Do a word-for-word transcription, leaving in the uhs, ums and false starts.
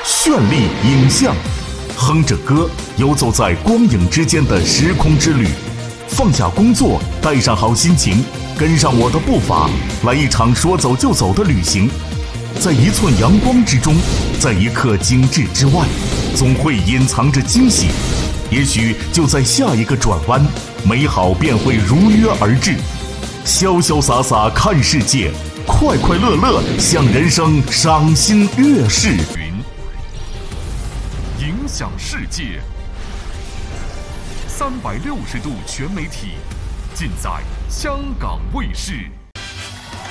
绚丽影像，哼着歌，游走在光影之间的时空之旅。放下工作，带上好心情，跟上我的步伐，来一场说走就走的旅行。在一寸阳光之中，在一刻景致之外，总会隐藏着惊喜。也许就在下一个转弯，美好便会如约而至。潇潇洒洒看世界，快快乐乐向人生赏心悦事。影响世界，三百六十度全媒体，尽在香港卫视。